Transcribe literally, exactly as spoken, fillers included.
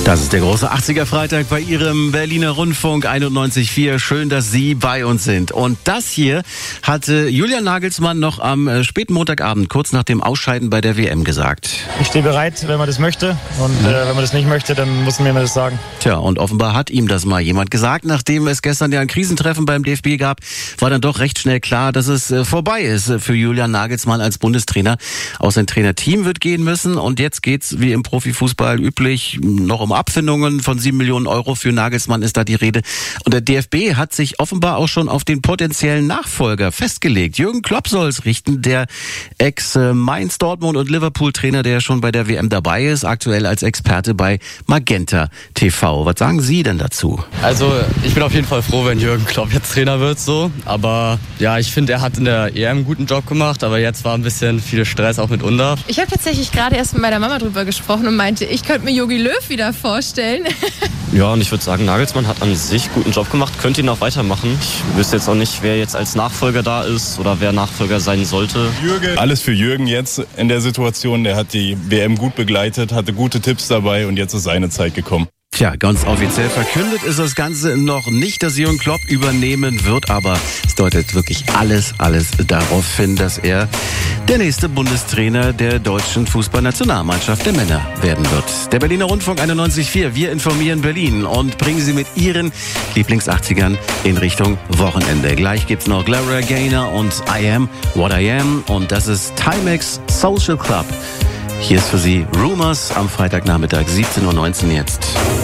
Das ist der große achtziger-Freitag bei Ihrem Berliner Rundfunk einundneunzig Komma vier. Schön, dass Sie bei uns sind. Und das hier hatte Julian Nagelsmann noch am späten Montagabend, kurz nach dem Ausscheiden bei der W M gesagt. Ich stehe bereit, wenn man das möchte. Und äh, wenn man das nicht möchte, dann muss man mir das sagen. Tja, und offenbar hat ihm das mal jemand gesagt. Nachdem es gestern ja ein Krisentreffen beim D F B gab, war dann doch recht schnell klar, dass es äh, vorbei ist für Julian Nagelsmann als Bundestrainer. Auch sein Trainerteam wird gehen müssen. Und jetzt geht's wie im Profifußball üblich noch um Abfindungen von sieben Millionen Euro. Für Nagelsmann ist da die Rede. Und der D F B hat sich offenbar auch schon auf den potenziellen Nachfolger festgelegt. Jürgen Klopp soll es richten, der Ex-Mainz, Dortmund und Liverpool-Trainer, der schon bei der W M dabei ist, aktuell als Experte bei Magenta T V. Was sagen Sie denn dazu? Also ich bin auf jeden Fall froh, wenn Jürgen Klopp jetzt Trainer wird, so. Aber ja, ich finde, er hat in der E M einen guten Job gemacht, aber jetzt war ein bisschen viel Stress auch mit Undav. Ich habe tatsächlich gerade erst mit meiner Mama drüber gesprochen und meinte, ich könnte mir Jogi Löw wieder vorstellen. Ja, und ich würde sagen, Nagelsmann hat an sich guten Job gemacht, könnte ihn auch weitermachen. Ich wüsste jetzt auch nicht, wer jetzt als Nachfolger da ist oder wer Nachfolger sein sollte. Jürgen. Alles für Jürgen jetzt in der Situation. Der hat die W M gut begleitet, hatte gute Tipps dabei und jetzt ist seine Zeit gekommen. Tja, ganz offiziell verkündet ist das Ganze noch nicht, dass Jürgen Klopp übernehmen wird, aber es deutet wirklich alles, alles darauf hin, dass er der nächste Bundestrainer der deutschen Fußballnationalmannschaft der Männer werden wird. Der Berliner Rundfunk einundneunzig Komma vier, wir informieren Berlin und bringen Sie mit Ihren Lieblings-achtzigern in Richtung Wochenende. Gleich gibt's noch Gloria Gaynor und I Am What I Am und das ist Timex Social Club. Hier ist für Sie Rumors am Freitagnachmittag siebzehn Uhr neunzehn jetzt.